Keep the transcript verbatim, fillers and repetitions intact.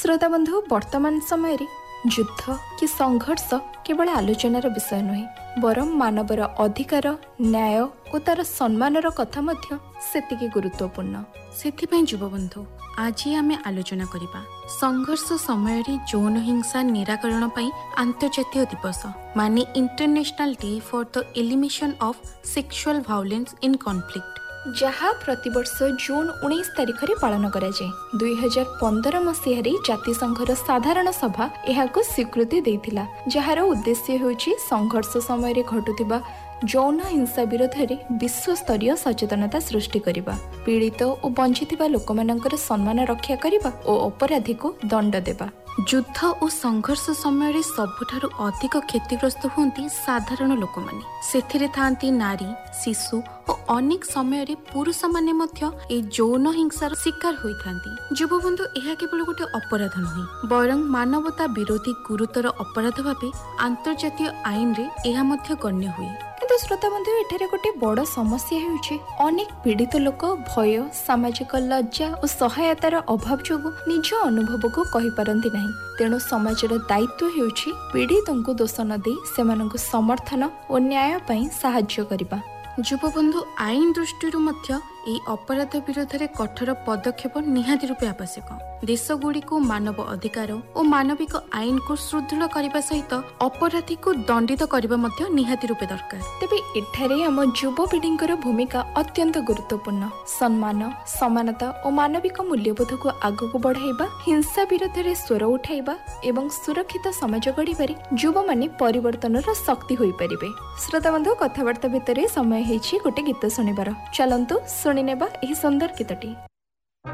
श्रोता बंधु वर्तमान समय रे युद्ध कि संघर्ष केवल आलोचनार विषय नुहे बरम मानवर अधिकार न्याय और तार सम्मानर कथा मध्य सेतिकी गुरुत्वपूर्ण। सेथिपई युवबंधु आज आमे आलोचना करिबा संघर्ष समय रे यौन हिंसा निराकरण पई अंतर्जातीय दिवस माने international day for the elimination of sexual violence in conflict, जहाँ प्रतिवर्ष जून उन्नीस तारिख रे पालन करा जाए। दुई हजार पंद्रह मसीह जातिसंघर साधारण सभा एहाको स्वीकृति देइथिला, जहार उद्देश्य होछि संघर्ष समय रे घटुथिबा यौन हिंसा विरोध में विश्व स्तरीय सचेतनता सृष्टि करबा, पीड़ित और वंचित लोकमानंकर सम्मान रक्षा करबा और अपराधी को दंड देबा। युद्ध और संघर्ष समय रे सबुठारु अधिक क्षतिग्रस्त होती साधारण लोक माने, सेथिरे थांती नारी शिशु और अनेक समय रे पुरुष माने मध्य ए यौन हिंसार शिकार होइथांती। युवबंधु यह केवल गोटे अपराध नुहे बरं मानवता विरोधी गुरुतर अपराध भावे अंतर्जातीय आईन रे यह मध्य गण्य हुए। किंतु श्रोता बंधु एठारे गोटे बड़ समस्या हेउछि अनेक पीड़ित लोक भय सामाजिक लज्जा और सहायतार अभाव जोगु निज अनुभव को कहि पारंती नाही। तेणु समाजर दायित्व हेउछि पीड़ितंकु दोष न देई सेमानंकु समर्थन और न्याय पई सहाय्य करिबा। युवबंधु आईन दृष्टि ए अपराध विरोध में कठोर पदक्षेप निहाती रूपे आवश्यक। देशगुड़ी को मानव अधिकार और मानविक आईन को सुदृढ़ करने सहित अपराधी को दंडित करने निहाती रूपे दरकार। तेबे एठारे आम युवपीढ़ी भूमिका अत्यंत गुरुत्वपूर्ण। सम्मान समानता और मानविक मूल्यबोध को आगक बढ़ाइबा, हिंसा विरोध में स्वर उठाइबा एवं सुरक्षित समाज गढ़िबारे युवा माने परिवर्तनर शक्ति होई परिबे। श्रोता बंधु कथावार्ता भितर समय हेछि गोटे गीत सुनिबार, चलंतु सुनि नेबा एही सुंदर गीतटी।